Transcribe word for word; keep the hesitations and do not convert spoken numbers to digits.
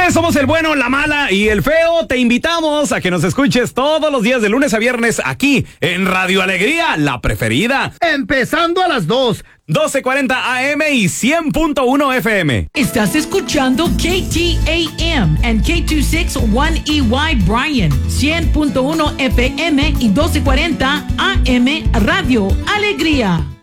tardes, somos el bueno, la mala y el feo. Te invitamos a que nos escuches todos los días de lunes a viernes aquí en Radio Alegría, la preferida. Empezando a las dos. doce cuarenta A M y cien punto uno F M. Estás escuchando K T A M and K dos sesenta y uno E Y Bryan, cien punto uno F M y doce cuarenta A M Radio Alegría.